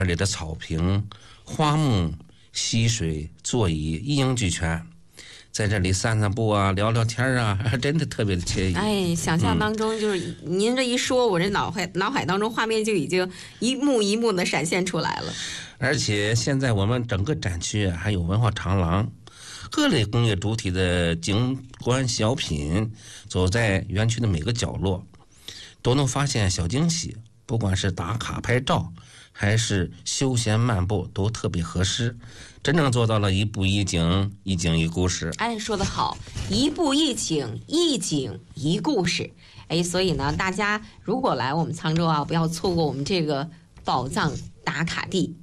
这里的草坪、花木、溪水、座椅一应俱全，在这里散散步啊，聊聊天啊，真的特别的惬意。 哎，想象当中就是您这一说，我这脑海当中画面就已经一幕一幕的闪现出来了。 而且现在我们整个展区还有文化长廊，各类工业主体的景观小品，走在园区的每个角落，都能发现小惊喜。不管是打卡拍照，还是休闲漫步，都特别合适，真正做到了一步一景，一景一故事。 哎，说得好，一步一景，一景一故事。哎，所以呢，大家如果来我们沧州啊，不要错过我们这个宝藏打卡地。